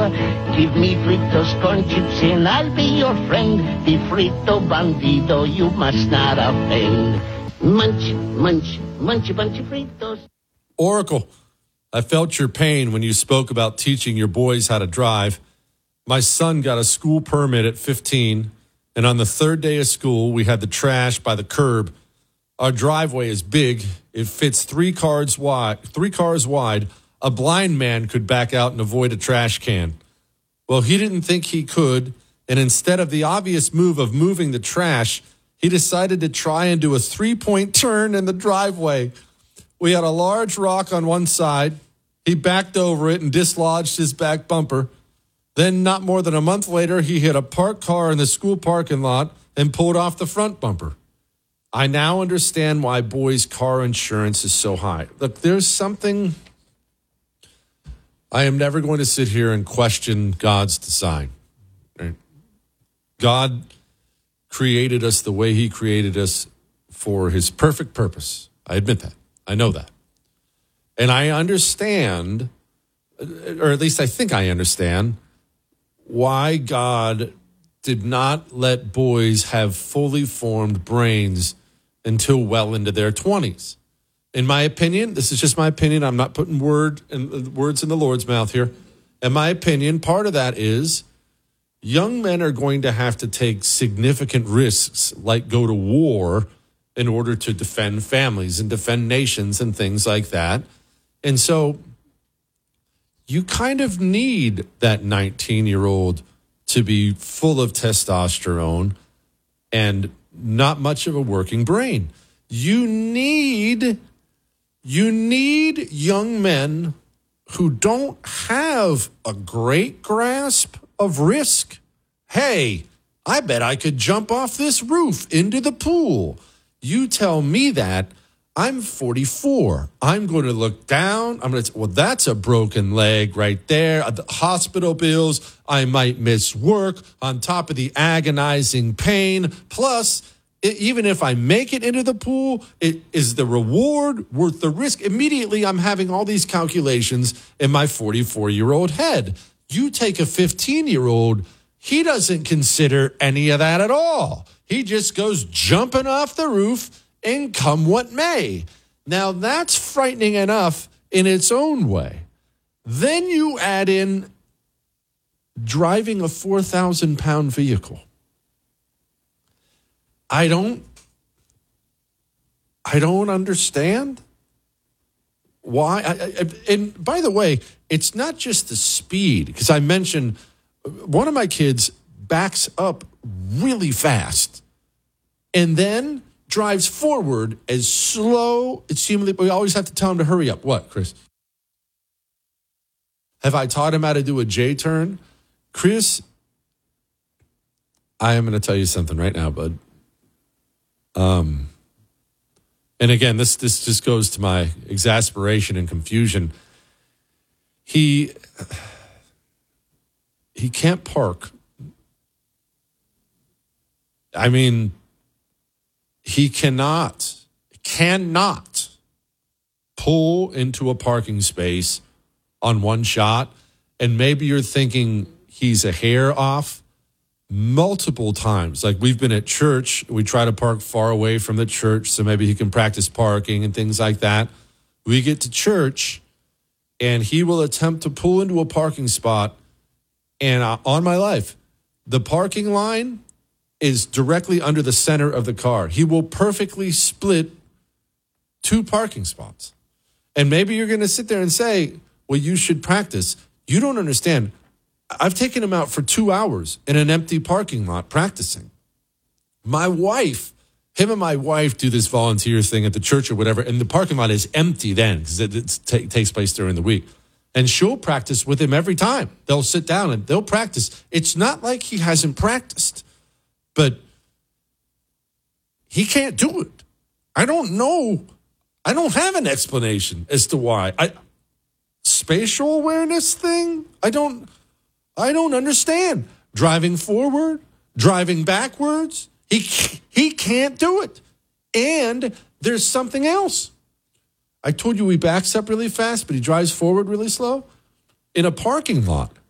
Give me Fritos corn chips and I'll be your friend. The Frito Bandido you must not offend. Munch, munch, munch a bunch of Fritos. Oracle, I felt your pain when you spoke about teaching your boys how to drive. My son got a school permit at 15, and on the third day of school, we had the trash by the curb. Our driveway is big. It fits three cars wide. A blind man could back out and avoid a trash can. Well, he didn't think he could, and instead of the obvious move of moving the trash, he decided to try and do a three-point turn in the driveway. We had a large rock on one side. He backed over it and dislodged his back bumper. Then, not more than a month later, he hit a parked car in the school parking lot and pulled off the front bumper. I now understand why boys' car insurance is so high. Look, there's something... I am never going to sit here and question God's design. Right? God created us the way he created us for his perfect purpose. I admit that. I know that. And I understand, or at least I think I understand, why God did not let boys have fully formed brains until well into their 20s. In my opinion, this is just my opinion. I'm not putting words in the Lord's mouth here. In my opinion, part of that is young men are going to have to take significant risks, like go to war in order to defend families and defend nations and things like that. And so you kind of need that 19-year-old to be full of testosterone and not much of a working brain. You need young men who don't have a great grasp of risk. Hey, I bet I could jump off this roof into the pool. You tell me that. I'm 44. I'm going to look down. I'm going to say, well, that's a broken leg right there. The hospital bills. I might miss work on top of the agonizing pain. Plus, even if I make it into the pool, is the reward worth the risk? Immediately, I'm having all these calculations in my 44-year-old head. You take a 15-year-old, he doesn't consider any of that at all. He just goes jumping off the roof and come what may. Now, that's frightening enough in its own way. Then you add in driving a 4,000-pound vehicle. I don't understand why. And by the way, it's not just the speed, because I mentioned one of my kids backs up really fast and then drives forward as slow as humanly. We always have to tell him to hurry up. What, Chris? Have I taught him how to do a J-turn? Chris, I am going to tell you something right now, bud. And again, this just goes to my exasperation and confusion. He can't park. I mean, he cannot pull into a parking space on one shot. And maybe you're thinking he's a hair off. Multiple times, like we've been at church, we try to park far away from the church so maybe he can practice parking and things like that. We get to church and he will attempt to pull into a parking spot, and on my life, the parking line is directly under the center of the car. He will perfectly split two parking spots. And maybe you're going to sit there and say, well, you should practice. You don't understand. I've taken him out for 2 hours in an empty parking lot practicing. Him and my wife do this volunteer thing at the church or whatever, and the parking lot is empty then because it takes place during the week. And she'll practice with him every time. They'll sit down and they'll practice. It's not like he hasn't practiced, but he can't do it. I don't know. I don't have an explanation as to why. Spatial awareness thing? I don't understand. Driving forward, driving backwards. He can't do it. And there's something else. I told you he backs up really fast, but he drives forward really slow. In a parking lot,